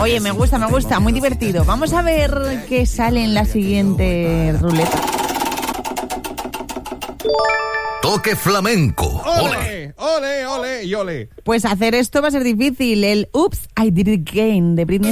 Oye, me gusta, muy divertido. Vamos a ver qué sale en la siguiente ruleta. Toque flamenco. ¡Ole! ¡Ole, ole y ole! Pues hacer esto va a ser difícil. El Oops, I Did It Again de Britney